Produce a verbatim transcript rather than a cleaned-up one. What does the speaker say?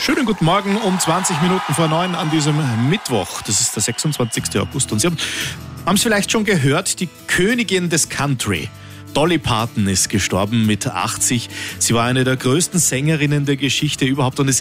Schönen guten Morgen um zwanzig Minuten vor neun an diesem Mittwoch. Das ist der sechsundzwanzigsten August. Und Sie haben es vielleicht schon gehört, die Königin des Country, Dolly Parton, ist gestorben mit achtzig. Sie war eine der größten Sängerinnen der Geschichte überhaupt und es